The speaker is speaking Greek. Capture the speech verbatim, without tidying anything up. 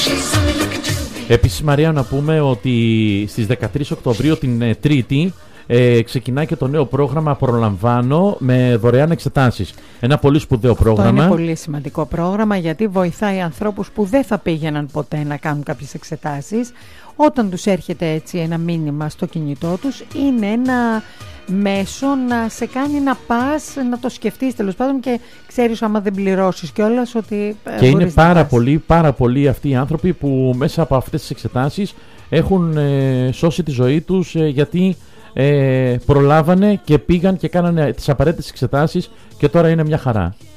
Επίσης, Μαρία, να πούμε ότι στις δεκατρείς Οκτωβρίου, την ε, Τρίτη, ε, ξεκινάει και το νέο πρόγραμμα Προλαμβάνω με δωρεάν εξετάσεις. Ένα πολύ σπουδαίο πρόγραμμα. Αυτό είναι πολύ σημαντικό πρόγραμμα, γιατί βοηθάει ανθρώπους που δεν θα πήγαιναν ποτέ να κάνουν κάποιες εξετάσεις. Όταν τους έρχεται έτσι ένα μήνυμα στο κινητό τους, είναι ένα μέσο να σε κάνει να πας, να το σκεφτείς τέλος πάντων, και ξέρεις άμα δεν πληρώσεις κιόλας ότι και είναι πάρα πολλοί, πάρα πολλοί αυτοί οι άνθρωποι που μέσα από αυτές τις εξετάσεις έχουν ε, σώσει τη ζωή τους, ε, γιατί ε, προλάβανε και πήγαν και κάνανε τις απαραίτητες εξετάσεις και τώρα είναι μια χαρά.